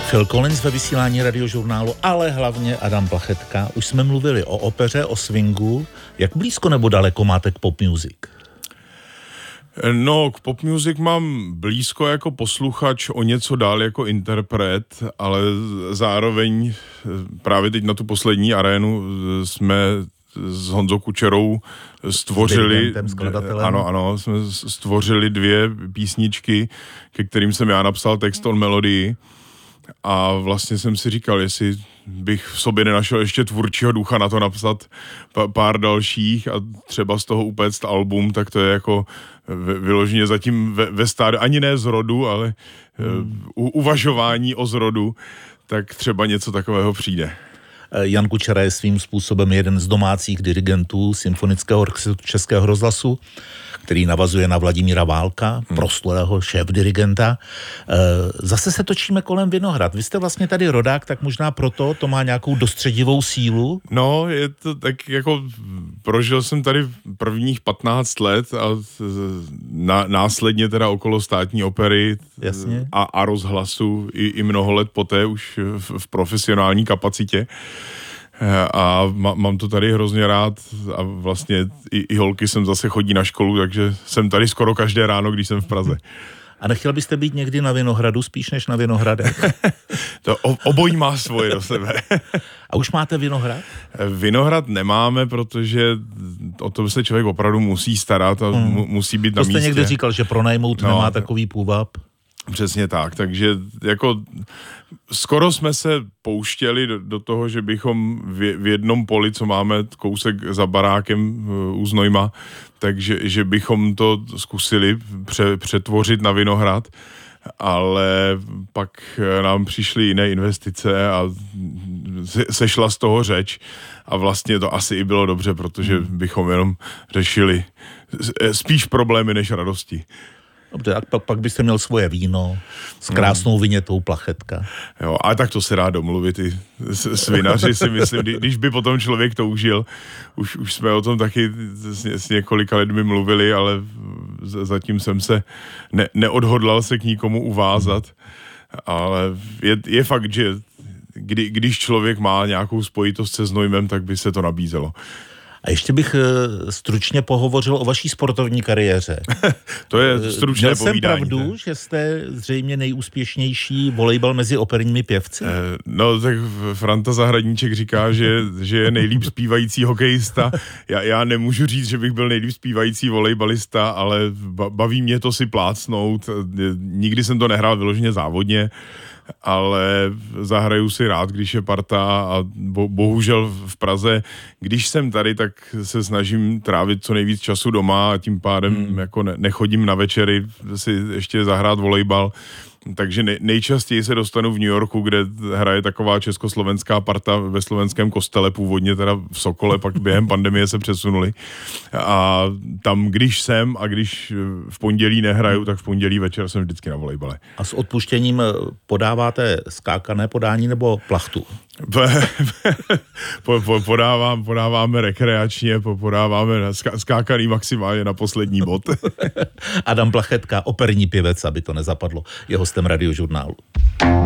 Phil Collins ve vysílání Radiožurnálu, ale hlavně Adam Plachetka. Už jsme mluvili o opeře, o swingu. Jak blízko nebo daleko máte k pop music? No, k pop music mám blízko jako posluchač, o něco dál jako interpret, ale zároveň právě teď na tu poslední arénu jsme s Honzou Kučerou stvořili, ano, jsme stvořili 2 písničky, ke kterým jsem já napsal text on melodii. A vlastně jsem si říkal, jestli bych v sobě nenašel ještě tvůrčího ducha na to napsat pár dalších a třeba z toho upéct album, tak to je jako vyloženě zatím ve stádiu, ani ne zrodu, ale uvažování o zrodu, tak třeba něco takového přijde. Jan Kučera je svým způsobem jeden z domácích dirigentů Symfonického orchestru Českého rozhlasu, který navazuje na Vladimíra Válka, proslulého šéfdirigenta. Zase se točíme kolem Vinohrad. Vy jste vlastně tady rodák, tak možná proto to má nějakou dostředivou sílu? No, je to tak jako, prožil jsem tady prvních 15 let a následně teda okolo Státní opery a rozhlasu i mnoho let poté už v profesionální kapacitě. A mám to tady hrozně rád a vlastně i holky sem zase chodí na školu, takže jsem tady skoro každé ráno, když jsem v Praze. A nechtěl byste být někdy na Vinohradu spíš než na Vinohradech? To obojí má svoje do sebe. A už máte Vinohrad? Vinohrad nemáme, protože o to se člověk opravdu musí starat a musí být na místě. To jste někde říkal, že pronajmout nemá takový půvab? Přesně tak, takže jako skoro jsme se pouštěli do toho, že bychom v jednom poli, co máme kousek za barákem u Znojma, takže že bychom to zkusili přetvořit na Vinohrad, ale pak nám přišly jiné investice a sešla z toho řeč a vlastně to asi i bylo dobře, protože bychom jenom řešili spíš problémy než radosti. Dobře, a pak byste měl svoje víno s krásnou vinětou Plachetka. Jo, ale tak to se dá domluvit i s vinaři, si myslím, když by potom člověk toužil. Už jsme o tom taky s několika lidmi mluvili, ale zatím jsem se neodhodlal se k nikomu uvázat. Ale je fakt, že když člověk má nějakou spojitost se Znojmem, tak by se to nabízelo. A ještě bych stručně pohovořil o vaší sportovní kariéře. To je stručné povídání. Měl jsem pravdu, že jste zřejmě nejúspěšnější volejbal mezi operními pěvci? No, tak Franta Zahradníček říká, že je nejlíp zpívající hokejista. Já nemůžu říct, že bych byl nejlíp zpívající volejbalista, ale baví mě to si plácnout. Nikdy jsem to nehrál vyloženě závodně, ale zahraju si rád, když je parta a bohužel v Praze, když jsem tady, tak se snažím trávit co nejvíc času doma a tím pádem jako nechodím na večery si ještě zahrát volejbal. Takže nejčastěji se dostanu v New Yorku, kde hraje taková československá parta ve slovenském kostele, původně teda v Sokole, pak během pandemie se přesunuli. A tam, když jsem a když v pondělí nehraju, tak v pondělí večer jsem vždycky na volejbale. A s odpuštěním podáváte skákané podání nebo plachtu? Podáváme rekreačně, podáváme skákaný maximálně na poslední bod. Adam Plachetka, operní pěvec, aby to nezapadlo, je hostem Radiožurnálu.